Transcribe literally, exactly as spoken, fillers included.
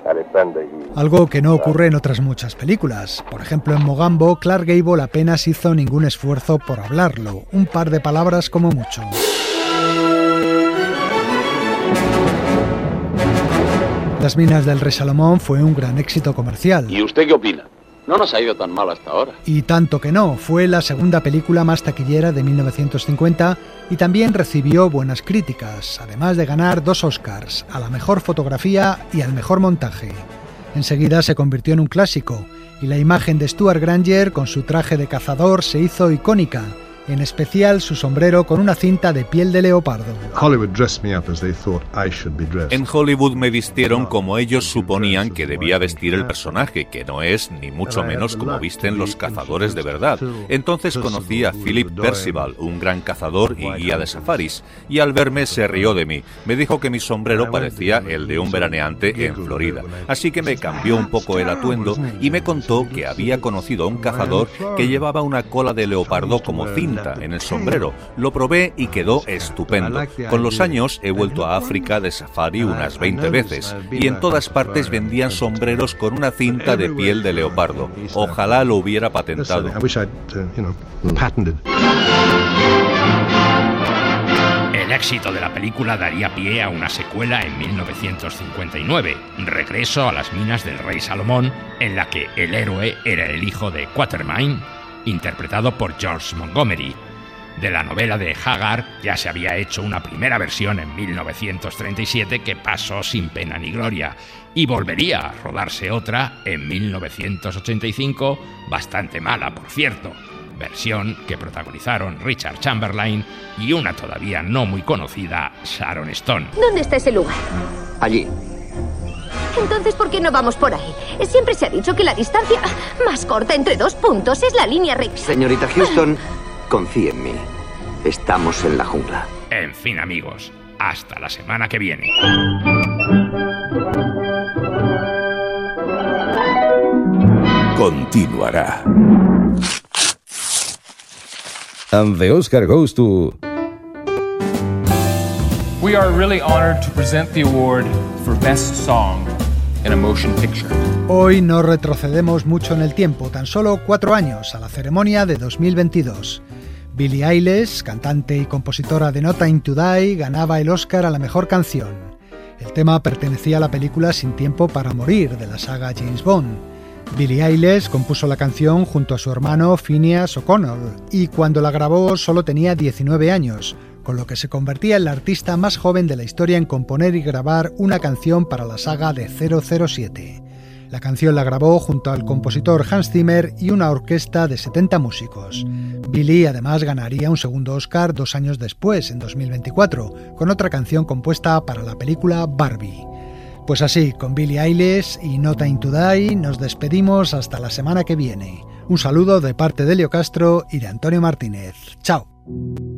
Algo que no ocurre en otras muchas películas. Por ejemplo, en Mogambo, Clark Gable apenas hizo ningún esfuerzo por hablarlo, un par de palabras como mucho. Las minas del Rey Salomón fue un gran éxito comercial. ¿Y usted qué opina? No nos ha ido tan mal hasta ahora. Y tanto que no, fue la segunda película más taquillera de mil novecientos cincuenta y también recibió buenas críticas, además de ganar dos Oscars, a la mejor fotografía y al mejor montaje. Enseguida se convirtió en un clásico, y la imagen de Stuart Granger con su traje de cazador se hizo icónica, en especial su sombrero con una cinta de piel de leopardo. En Hollywood me vistieron como ellos suponían que debía vestir el personaje, que no es ni mucho menos como visten los cazadores de verdad. Entonces conocí a Philip Percival, un gran cazador y guía de safaris, y al verme se rió de mí. Me dijo que mi sombrero parecía el de un veraneante en Florida, así que me cambió un poco el atuendo y me contó que había conocido a un cazador que llevaba una cola de leopardo como cinta en el sombrero. Lo probé y quedó estupendo. Con los años he vuelto a África de safari unas veinte veces y en todas partes vendían sombreros con una cinta de piel de leopardo. Ojalá lo hubiera patentado. El éxito de la película daría pie a una secuela en mil novecientos cincuenta y nueve, Regreso a las minas del Rey Salomón, en la que el héroe era el hijo de Quatermain, interpretado por George Montgomery. De la novela de Haggard ya se había hecho una primera versión en mil novecientos treinta y siete que pasó sin pena ni gloria, y volvería a rodarse otra en mil novecientos ochenta y cinco, bastante mala por cierto, versión que protagonizaron Richard Chamberlain y una todavía no muy conocida Sharon Stone. ¿Dónde está ese lugar? Allí. Entonces, ¿por qué no vamos por ahí? Siempre se ha dicho que la distancia más corta entre dos puntos es la línea recta. Señorita Houston, confíe en mí. Estamos en la jungla. En fin, amigos, hasta la semana que viene. Continuará. And the Oscar goes to... We are really honored to present the award for Best Song in a Motion Picture. Hoy no retrocedemos mucho en el tiempo, tan solo cuatro años, a la ceremonia de dos mil veintidós. Billie Eilish, cantante y compositora de No Time to Die, ganaba el Oscar a la mejor canción. El tema pertenecía a la película Sin tiempo para morir, de la saga James Bond. Billie Eilish compuso la canción junto a su hermano Phineas O'Connell, y cuando la grabó solo tenía diecinueve años, con lo que se convertía en la artista más joven de la historia en componer y grabar una canción para la saga de cero cero siete. La canción la grabó junto al compositor Hans Zimmer y una orquesta de setenta músicos. Billie además ganaría un segundo Oscar dos años después, en dos mil veinticuatro, con otra canción compuesta para la película Barbie. Pues así, con Billie Eilish y No Time to Die, nos despedimos hasta la semana que viene. Un saludo de parte de Elio Castro y de Antonio Martínez. ¡Chao!